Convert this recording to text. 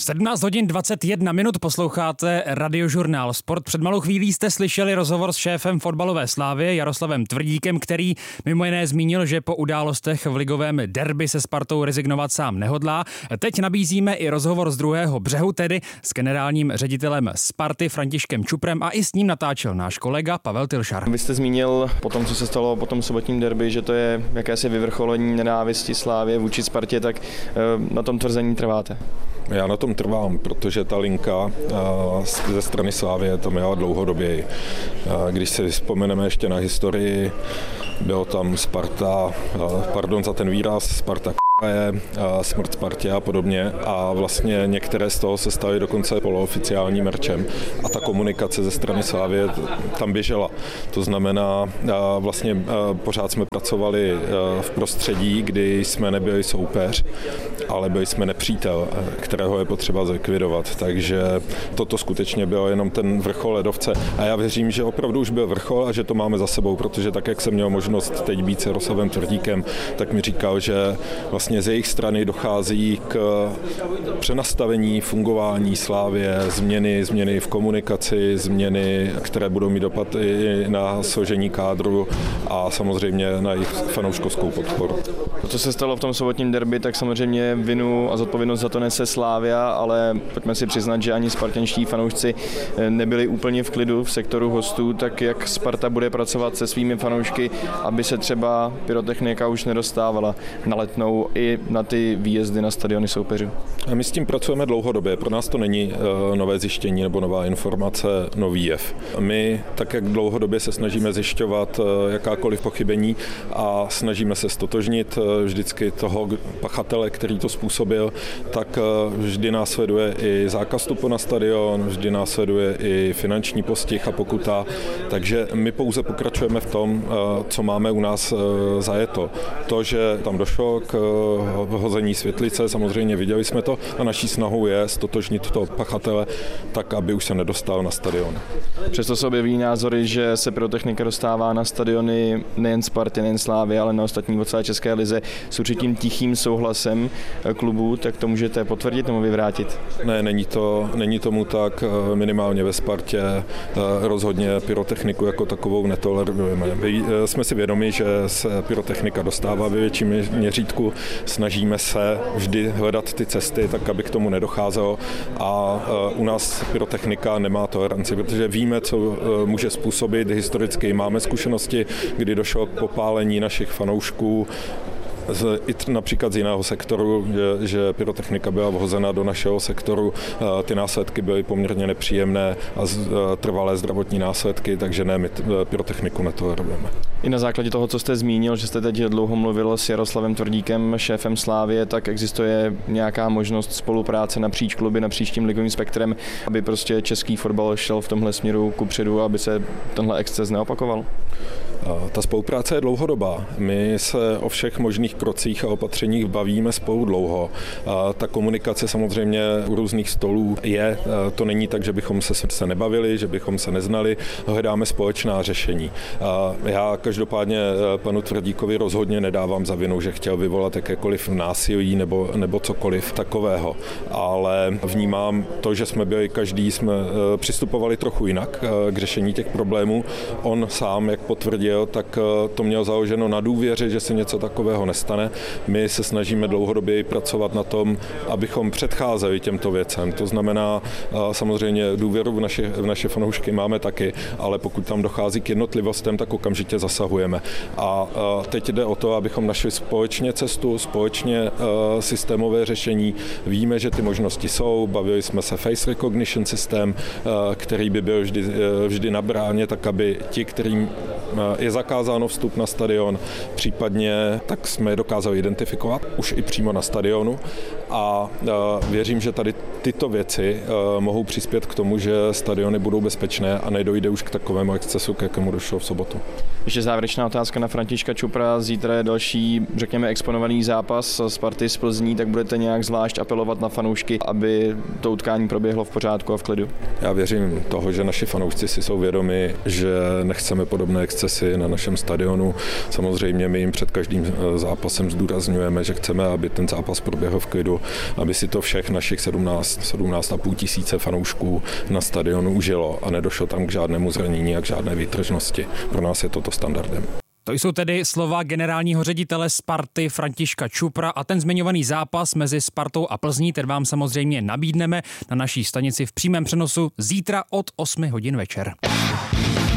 17 hodin 21 minut posloucháte Radiožurnál Sport. Před malou chvílí jste slyšeli rozhovor s šéfem fotbalové Slavie Jaroslavem Tvrdíkem, který mimo jiné zmínil, že po událostech v ligovém derby se Spartou rezignovat sám nehodlá. Teď nabízíme i rozhovor z druhého břehu, tedy s generálním ředitelem Sparty Františkem Čuprem, a i s ním natáčel náš kolega Pavel Tilšar. Vy jste zmínil po tom, co se stalo po tom sobotním derby, že to je jakési vyvrcholení nenávisti Slavie vůči Spartě, tak na tom tvrzení trváte? Já na tom trvám, protože ta linka ze strany Slavie tam měla dlouhodobě. Když si vzpomeneme ještě na historii, bylo tam Sparta, pardon za ten výraz, Sparta je, smrt Spartě a podobně, a vlastně některé z toho se staly dokonce polooficiálním merčem a ta komunikace ze strany Slavie tam běžela. To znamená, vlastně pořád jsme pracovali v prostředí, kdy jsme nebyli soupeř, ale byli jsme nepřítel, kterého je potřeba zlikvidovat. Takže toto skutečně bylo jenom ten vrchol ledovce a já věřím, že opravdu už byl vrchol a že to máme za sebou, protože tak, jak jsem měl možnost teď být s Jaroslavem Tvrdíkem, tak mi říkal, že vlastně z jejich strany dochází k přenastavení fungování Slavie, změny v komunikaci, změny, které budou mít dopad i na složení kádru a samozřejmě na jejich fanouškovskou podporu. To, co se stalo v tom sobotním derby, tak samozřejmě vinu a zodpovědnost za to nese Slavia, ale pojďme si přiznat, že ani spartanští fanoušci nebyli úplně v klidu v sektoru hostů, tak jak Sparta bude pracovat se svými fanoušky, aby se třeba pyrotechnika už nedostávala na Letnou i na ty výjezdy na stadiony soupeřů. A my s tím pracujeme dlouhodobě. Pro nás to není nové zjištění nebo nová informace, nový jev. My tak, jak dlouhodobě se snažíme zjišťovat jakákoliv pochybení a snažíme se stotožnit vždycky toho pachatele, který to způsobil, tak vždy následuje i zákaz vstupu na stadion, vždy následuje i finanční postih a pokuta. Takže my pouze pokračujeme v tom, co máme u nás zajeto. To, že tam došlo k hození světlice, samozřejmě viděli jsme to a naší snahou je stotožnit toho pachatele tak, aby už se nedostal na stadion. Přesto se objeví názory, že se pyrotechnika dostává na stadiony nejen Sparty, nejen Slavie, ale na ostatní v celé České lize s určitým tichým souhlasem klubů, tak to můžete potvrdit nebo vyvrátit? Ne, není tomu tak, minimálně ve Spartě rozhodně pyrotechniku jako takovou netolerujeme. Jsme si vědomi, že se pyrotechnika dostává ve větším měřítku, snažíme se vždy hledat ty cesty, tak aby k tomu nedocházelo, a u nás pyrotechnika nemá toleranci, protože víme, co může způsobit. Historicky máme zkušenosti, kdy došlo k popálení našich fanoušků, například z jiného sektoru, že pyrotechnika byla vhozena do našeho sektoru. Ty následky byly poměrně nepříjemné a trvalé zdravotní následky, takže ne, my pyrotechniku netolerujeme. I na základě toho, co jste zmínil, že jste teď dlouho mluvil s Jaroslavem Tvrdíkem, šéfem Slavie, tak existuje nějaká možnost spolupráce napříč kluby, napříč tím ligovým spektrem, aby prostě český fotbal šel v tomhle směru kupředu, aby se tenhle exces neopakoval? Ta spolupráce je dlouhodobá. My se o všech možných krocích a opatřeních bavíme spolu dlouho. Ta komunikace samozřejmě u různých stolů je. To není tak, že bychom se nebavili, že bychom se neznali. Hledáme společná řešení. Já každopádně panu Tvrdíkovi rozhodně nedávám za vinu, že chtěl vyvolat jakékoliv násilí nebo cokoliv takového. Ale vnímám to, že každý jsme přistupovali trochu jinak k řešení těch problémů. On sám, jak potvrdil, tak to měl založeno na důvěře, že se něco takového nestane. My se snažíme dlouhodobě pracovat na tom, abychom předcházeli těmto věcem. To znamená, samozřejmě důvěru v naše fanoušky máme taky, ale pokud tam dochází k jednotlivostem, tak okamžitě zasahujeme. A teď jde o to, abychom našli společně cestu, společně systémové řešení. Víme, že ty možnosti jsou, bavili jsme se face recognition systém, který by byl vždy na bráně, tak aby ti, kterým je zakázáno vstup na stadion, případně tak jsme je dokázali identifikovat už i přímo na stadionu, a věřím, že tady tyto věci mohou přispět k tomu, že stadiony budou bezpečné a nedojde už k takovému excesu, k jakému došlo v sobotu. Ještě závěrečná otázka na Františka Čupra. Zítra je další, řekněme, exponovaný zápas Sparty z Plzní, tak budete nějak zvlášť apelovat na fanoušky, aby to utkání proběhlo v pořádku a v klidu? Já věřím toho, že naši fanoušci si jsou vědomi, že nechceme podobné excesy excesy na našem stadionu. Samozřejmě my jim před každým zápasem zdůrazňujeme, že chceme, aby ten zápas proběhl v klidu, aby si to všech našich 17,5 tisíce fanoušků na stadionu užilo a nedošlo tam k žádnému zranění a k žádné výtržnosti. Pro nás je toto standardem. To jsou tedy slova generálního ředitele Sparty Františka Čupra a ten zmiňovaný zápas mezi Spartou a Plzní, ten vám samozřejmě nabídneme na naší stanici v přímém přenosu zítra od 8 hodin večer.